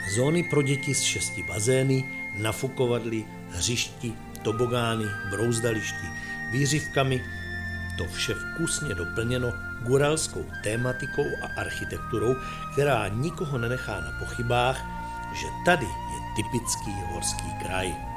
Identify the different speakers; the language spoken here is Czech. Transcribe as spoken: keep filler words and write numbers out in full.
Speaker 1: Zóny pro děti s šesti bazény, nafukovadly, hřišti, tobogány, brouzdališti, výřivkami, to vše vkusně doplněno guralskou tématikou a architekturou, která nikoho nenechá na pochybách, že tady je typický horský kraj.